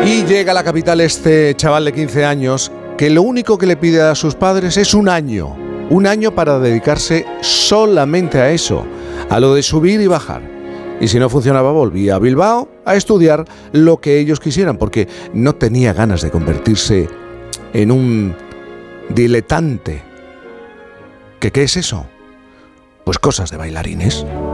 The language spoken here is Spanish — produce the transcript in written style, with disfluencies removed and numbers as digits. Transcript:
Y llega a la capital este chaval de 15 años que lo único que le pide a sus padres es un año para dedicarse solamente a eso, a lo de subir y bajar. Y si no funcionaba, volvía a Bilbao a estudiar lo que ellos quisieran, porque no tenía ganas de convertirse en un diletante. ¿Qué es eso? Pues cosas de bailarines.